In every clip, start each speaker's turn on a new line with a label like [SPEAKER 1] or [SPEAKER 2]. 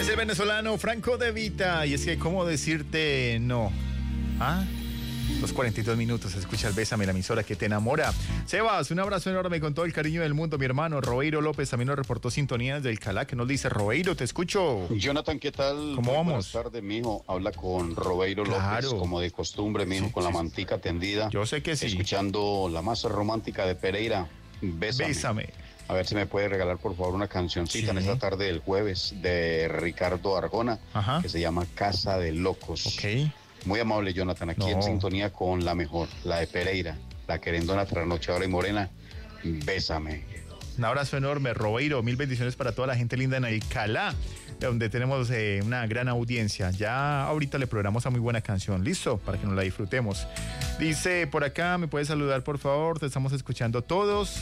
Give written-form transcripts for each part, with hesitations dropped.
[SPEAKER 1] el venezolano Franco De Vita. Y es que, ¿cómo decirte no? ¿Ah? Los 42 minutos, escucha el Bésame, la emisora que te enamora. Sebas, un abrazo enorme con todo el cariño del mundo, mi hermano. Robeiro López también nos reportó sintonías del Calá, que nos dice, Robeiro, te escucho.
[SPEAKER 2] Jonathan, ¿qué tal?
[SPEAKER 1] ¿Cómo vamos?
[SPEAKER 2] Buenas tardes, mijo. Habla con Robeiro López, como de costumbre, mijo,
[SPEAKER 1] Sí,
[SPEAKER 2] con la
[SPEAKER 1] sí.
[SPEAKER 2] mantica tendida.
[SPEAKER 1] Yo sé que sí.
[SPEAKER 2] Escuchando la más romántica de Pereira, Bésame.
[SPEAKER 1] Bésame.
[SPEAKER 2] A ver si me puede regalar, por favor, una cancioncita
[SPEAKER 1] Sí.
[SPEAKER 2] en esta tarde del jueves de Ricardo Arjona,
[SPEAKER 1] Ajá.
[SPEAKER 2] que se llama Casa de Locos.
[SPEAKER 1] Ok.
[SPEAKER 2] Muy amable, Jonathan, aquí
[SPEAKER 1] No.
[SPEAKER 2] en sintonía con la mejor, la de Pereira, la querendona trasnochadora y morena, Bésame.
[SPEAKER 1] Un abrazo enorme, Robeiro. 1000 bendiciones para toda la gente linda en el Calá, donde tenemos una gran audiencia. Ya ahorita le programamos a muy buena canción. ¿Listo? Para que nos la disfrutemos. Dice por acá, ¿me puedes saludar, por favor? Te estamos escuchando todos.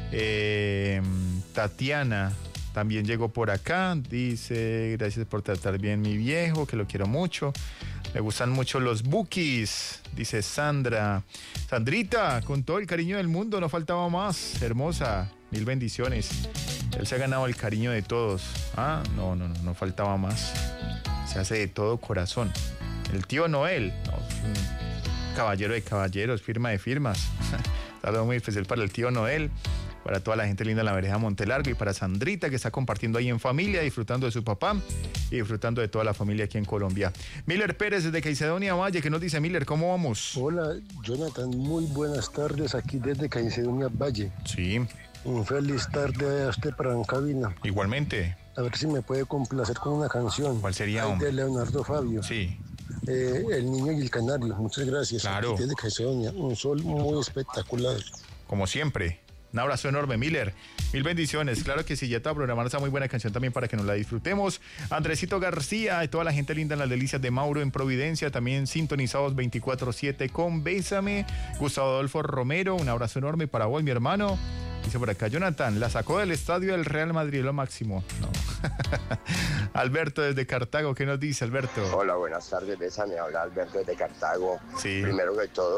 [SPEAKER 1] Tatiana también llegó por acá. Dice, gracias por tratar bien mi viejo, que lo quiero mucho. Me gustan mucho los bookies, dice Sandra. Sandrita, con todo el cariño del mundo, no faltaba más. Hermosa, 1000 bendiciones. Él se ha ganado el cariño de todos. Ah, no faltaba más. Se hace de todo corazón. El tío Noel, no, es un caballero de caballeros, firma de firmas. Saludo muy especial para el tío Noel, para toda la gente linda en la vereda Montelargo y para Sandrita, que está compartiendo ahí en familia, disfrutando de su papá y disfrutando de toda la familia aquí en Colombia. Miller Pérez desde Caicedonia Valle, que nos dice, Miller, ¿cómo vamos?
[SPEAKER 3] Hola, Jonathan, muy buenas tardes aquí desde Caicedonia Valle.
[SPEAKER 1] Sí,
[SPEAKER 3] Un feliz tarde a usted para en cabina.
[SPEAKER 1] igualmente.
[SPEAKER 3] A ver si me puede complacer con una canción.
[SPEAKER 1] ¿Cuál sería,
[SPEAKER 3] Ay,
[SPEAKER 1] hombre?
[SPEAKER 3] de Leonardo Fabio.
[SPEAKER 1] Sí,
[SPEAKER 3] El niño y el canario. Muchas gracias.
[SPEAKER 1] Claro.
[SPEAKER 3] Aquí desde Caicedonia. Un sol muy espectacular.
[SPEAKER 1] como siempre. Un abrazo enorme, Miller. 1000 bendiciones. Claro que sí, ya te va a programar esa muy buena canción también para que nos la disfrutemos. Andresito García y toda la gente linda en las delicias de Mauro en Providencia, también sintonizados 24/7 con Bésame. Gustavo Adolfo Romero, un abrazo enorme para vos, mi hermano. Dice por acá, Jonathan, la sacó del estadio del Real Madrid, lo máximo. No. Alberto desde Cartago, ¿qué nos dice, Alberto?
[SPEAKER 4] Hola, buenas tardes, Bésame, habla Alberto desde Cartago.
[SPEAKER 1] Sí.
[SPEAKER 4] Primero que todo,